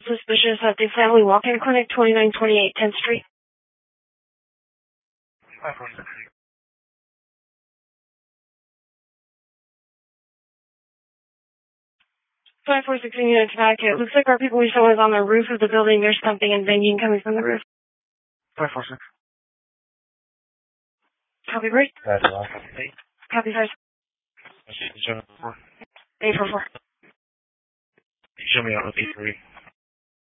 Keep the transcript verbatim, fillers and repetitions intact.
Suspicious at the Family Walk-In Clinic, twenty-nine twenty-eight tenth Street. five four six eight. five four six unit to back. It looks like our people we saw was on the roof of the building. There's something and banging coming from the roof. five four six. Copy, break. That's a lot. eight. Copy, five. seven four. eight four four. Show me out with eight three.